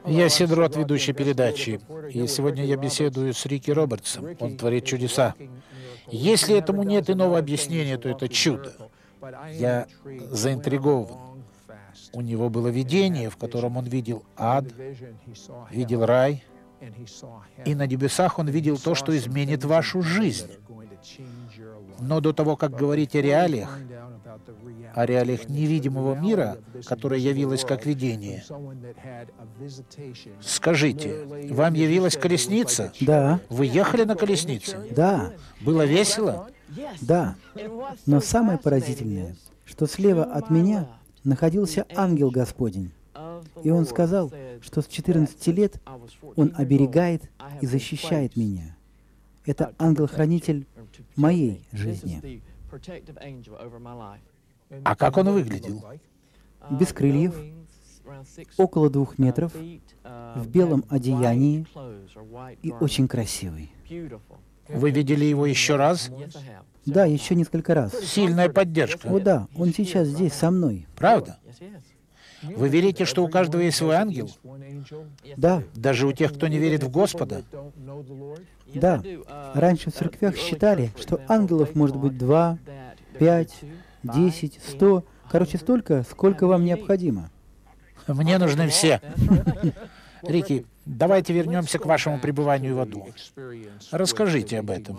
Я Сидрот, ведущий передачи, и сегодня я беседую с Рики Робертсом. Он творит чудеса. Если этому нет иного объяснения, то это чудо. Я заинтригован. У него было видение, в котором он видел ад, видел рай, и на небесах он видел то, что изменит вашу жизнь. Но до того, как говорить о реалиях невидимого мира, которое явилось как видение, скажите, вам явилась колесница? Да. Вы ехали на колеснице? Да. Было весело? Да. Но самое поразительное, что слева от меня находился ангел Господень. И он сказал, что с 14 лет он оберегает и защищает меня. Это ангел-хранитель моей жизни. А как он выглядел? Без крыльев, около 2 метров, в белом одеянии и очень красивый. Вы видели его еще раз? Да, еще несколько раз. Сильная поддержка. О да, он сейчас здесь со мной. Правда? Вы верите, что у каждого есть свой ангел? Да, Даже у тех, кто не верит в Господа? да. Раньше в церквях считали, что ангелов может быть 2, 5, 10, 100. Короче, столько, сколько вам необходимо. Мне нужны все. Рики, давайте вернемся к вашему пребыванию в аду. Расскажите об этом.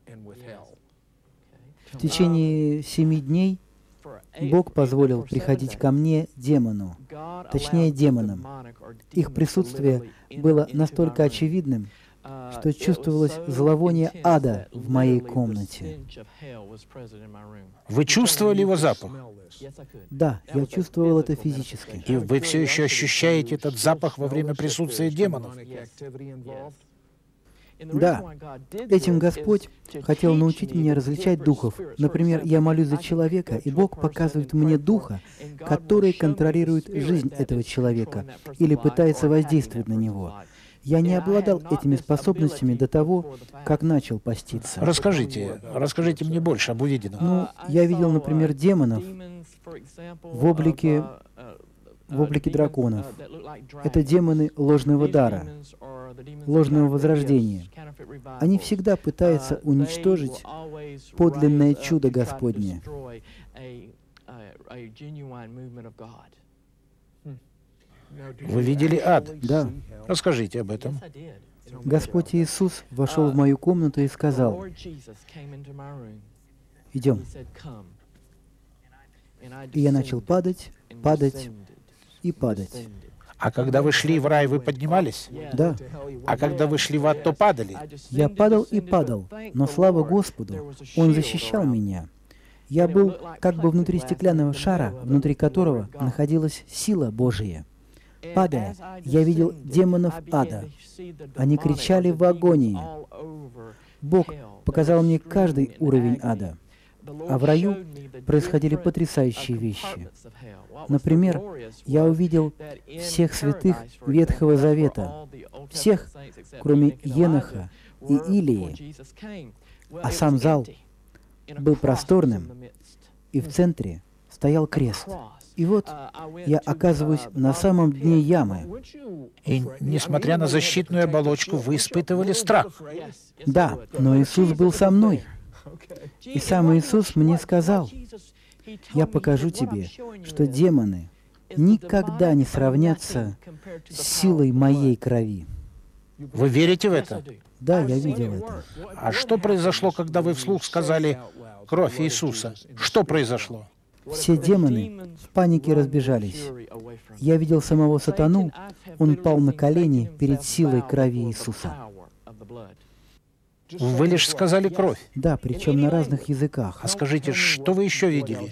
В течение 7 дней Бог позволил приходить ко мне демону, точнее демонам. Их присутствие было настолько очевидным, что чувствовалось зловоние ада в моей комнате. Вы чувствовали его запах? Да, я чувствовал это физически. И вы все еще ощущаете этот запах во время присутствия демонов? Да, этим Господь хотел научить меня различать духов. Например, я молюсь за человека, и Бог показывает мне духа, который контролирует жизнь этого человека или пытается воздействовать на него. Я не обладал этими способностями до того, как начал поститься. Расскажите мне больше об увиденном. Ну, я видел, например, демонов в облике драконов. Это демоны ложного дара, ложного возрождения. Они всегда пытаются уничтожить подлинное чудо Господне. Вы видели ад? Да. Расскажите об этом. Господь Иисус вошел в мою комнату и сказал: «Идем». И я начал падать, падать и падать. А когда вы шли в рай, вы поднимались? Да. А когда вы шли в ад, то падали? Я падал и падал, но слава Господу, Он защищал меня. Я был как бы внутри стеклянного шара, внутри которого находилась сила Божия. Падая, я видел демонов ада. Они кричали в агонии. Бог показал мне каждый уровень ада. А в раю происходили потрясающие вещи. Например, я увидел всех святых Ветхого Завета, всех, кроме Еноха и Илии, а сам зал был просторным, и в центре стоял крест. И вот я оказываюсь на самом дне ямы. И, несмотря на защитную оболочку, вы испытывали страх? Да, но Иисус был со мной. И сам Иисус мне сказал: «Я покажу тебе, что демоны никогда не сравнятся с силой моей крови». Вы верите в это? Да, я видел это. А что произошло, когда вы вслух сказали «кровь Иисуса»? Что произошло? Все демоны в панике разбежались. Я видел самого сатану, он пал на колени перед силой крови Иисуса. Вы лишь сказали «кровь». Да, причем на разных языках. А скажите, что вы еще видели?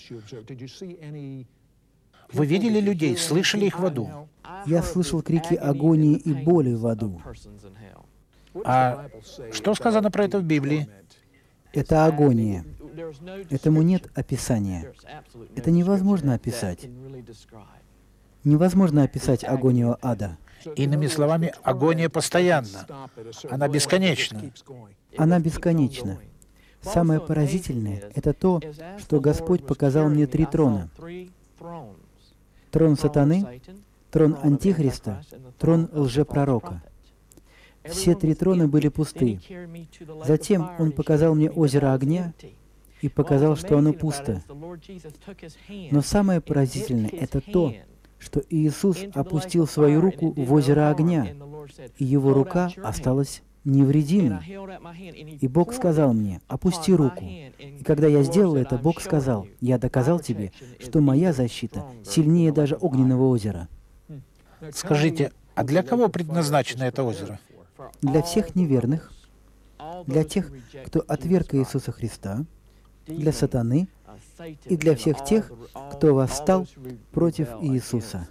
Вы видели людей, слышали их в аду? Я слышал крики агонии и боли в аду. А что сказано про это в Библии? Это агония. Этому нет описания. Это невозможно описать. Невозможно описать агонию ада. Иными словами, агония постоянна. Она бесконечна. Она бесконечна. Самое поразительное — это то, что Господь показал мне 3 трона. Трон сатаны, трон Антихриста, трон лжепророка. Все три трона были пусты. Затем Он показал мне озеро огня и показал, что оно пусто. Но самое поразительное — это то, что Иисус опустил свою руку в озеро огня, и Его рука осталась невредимой. И Бог сказал мне: «Опусти руку». И когда я сделал это, Бог сказал: «Я доказал тебе, что моя защита сильнее даже огненного озера». Скажите, а для кого предназначено это озеро? Для всех неверных, для тех, кто отверг Иисуса Христа, для сатаны и для всех тех, кто восстал против Иисуса.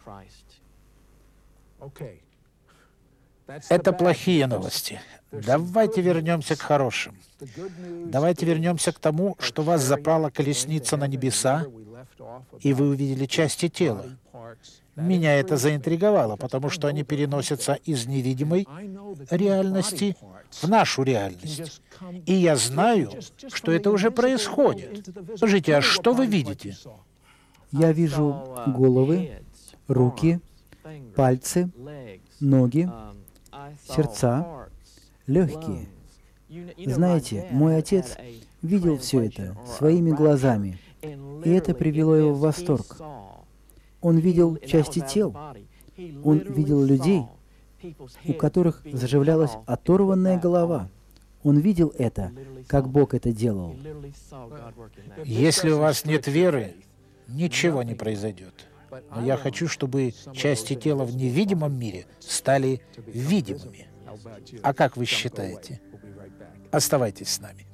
Это плохие новости. Давайте вернемся к хорошим. Давайте вернемся к тому, что вас запала колесница на небеса, и вы увидели части тела. Меня это заинтриговало, потому что они переносятся из невидимой реальности в нашу реальность. И я знаю, что это уже происходит. Скажите, а что вы видите? Я вижу головы, руки, пальцы, ноги, сердца, легкие. Знаете, мой отец видел все это своими глазами, и это привело его в восторг. Он видел части тел, он видел людей, у которых заживлялась оторванная голова. Он видел это, как Бог это делал. Если у вас нет веры, ничего не произойдет. Но я хочу, чтобы части тела в невидимом мире стали видимыми. А как вы считаете? Оставайтесь с нами.